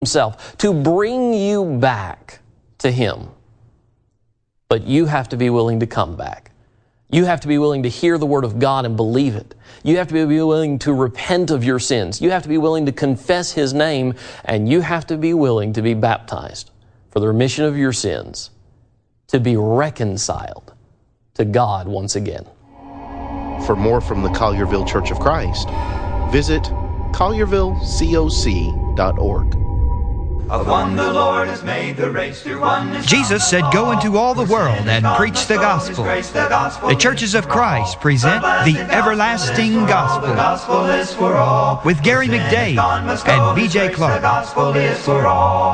Himself to bring you back to Him. But you have to be willing to come back. You have to be willing to hear the Word of God and believe it. You have to be willing to repent of your sins. You have to be willing to confess His name, and you have to be willing to be baptized for the remission of your sins, to be reconciled to God once again. For more from the Collierville Church of Christ, visit colliervillecoc.org. Of one the Lord has made the race through one. Jesus said, "Go into all the world and preach the gospel." The Churches of Christ present the Everlasting Gospel. The gospel is for all. With Gary McDade and B.J. Clark. The gospel is for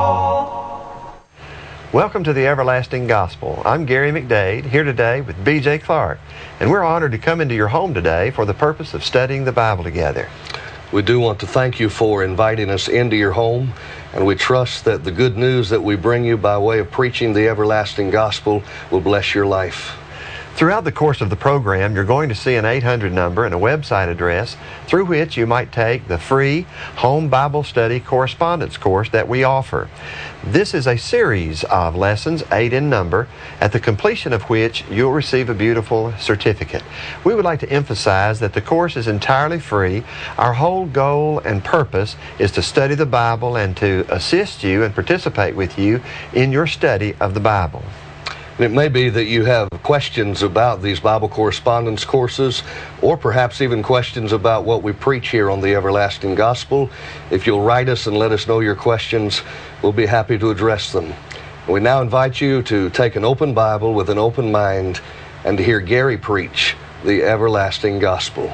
all. Welcome to the Everlasting Gospel. I'm Gary McDade, here today with B.J. Clark, and we're honored to come into your home today for the purpose of studying the Bible together. We do want to thank you for inviting us into your home, and we trust that the good news that we bring you by way of preaching the everlasting gospel will bless your life. Throughout the course of the program, you're going to see an 800 number and a website address through which you might take the free Home Bible Study Correspondence course that we offer. This is a series of lessons, 8 in number, at the completion of which you'll receive a beautiful certificate. We would like to emphasize that the course is entirely free. Our whole goal and purpose is to study the Bible and to assist you and participate with you in your study of the Bible. It may be that you have questions about these Bible correspondence courses, or perhaps even questions about what we preach here on the Everlasting Gospel. If you'll write us and let us know your questions, we'll be happy to address them. We now invite you to take an open Bible with an open mind and to hear Gary preach the Everlasting Gospel.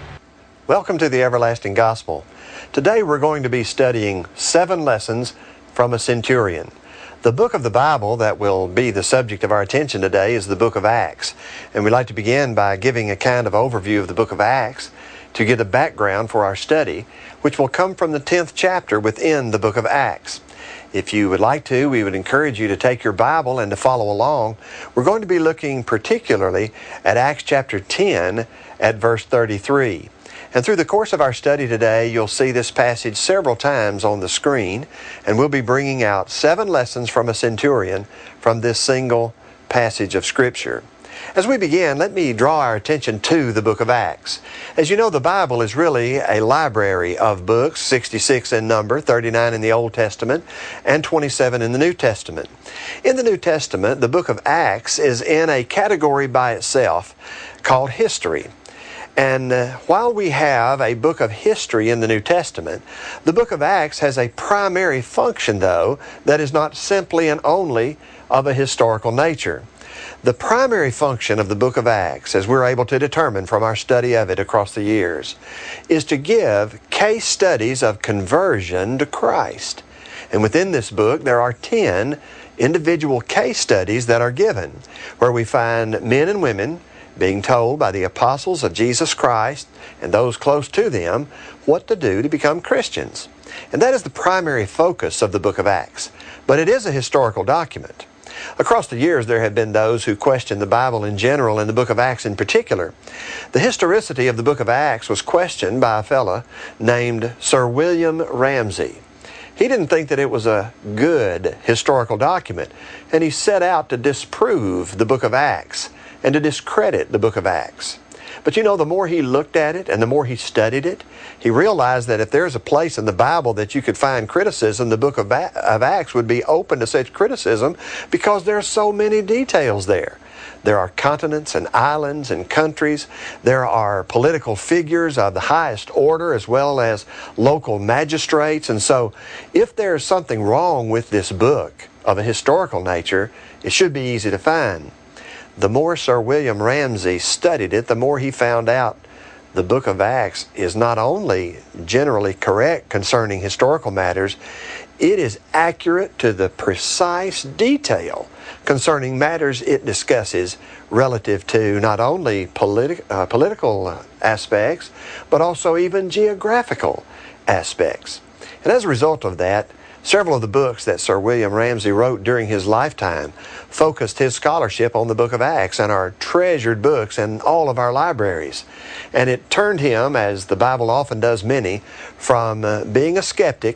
Welcome to the Everlasting Gospel. Today we're going to be studying 7 lessons from a centurion. The book of the Bible that will be the subject of our attention today is the book of Acts. And we'd like to begin by giving a kind of overview of the book of Acts to get a background for our study, which will come from the 10th chapter within the book of Acts. If you would like to, we would encourage you to take your Bible and to follow along. We're going to be looking particularly at Acts chapter 10 at verse 33. And through the course of our study today, you'll see this passage several times on the screen, and we'll be bringing out 7 lessons from a centurion from this single passage of Scripture. As we begin, let me draw our attention to the book of Acts. As you know, the Bible is really a library of books, 66 in number, 39 in the Old Testament, and 27 in the New Testament. In the New Testament, the book of Acts is in a category by itself called history. And while we have a book of history in the New Testament, the book of Acts has a primary function, though, that is not simply and only of a historical nature. The primary function of the book of Acts, as we're able to determine from our study of it across the years, is to give case studies of conversion to Christ. And within this book, there are 10 individual case studies that are given, where we find men and women being told by the apostles of Jesus Christ and those close to them what to do to become Christians. And that is the primary focus of the book of Acts. But it is a historical document. Across the years, there have been those who question the Bible in general and the book of Acts in particular. The historicity of the book of Acts was questioned by a fellow named Sir William Ramsay. He didn't think that it was a good historical document, and he set out to disprove the book of Acts and to discredit the book of Acts. But you know, the more he looked at it and the more he studied it, he realized that if there's a place in the Bible that you could find criticism, the book of Acts would be open to such criticism because there are so many details there. There are continents and islands and countries. There are political figures of the highest order as well as local magistrates. And so if there's something wrong with this book of a historical nature, it should be easy to find. The more Sir William Ramsay studied it, the more he found out the book of Acts is not only generally correct concerning historical matters, it is accurate to the precise detail concerning matters it discusses relative to not only political aspects, but also even geographical aspects. And as a result of that, several of the books that Sir William Ramsay wrote during his lifetime focused his scholarship on the book of Acts and are treasured books in all of our libraries. And it turned him, as the Bible often does many, from being a skeptic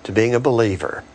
to being a believer.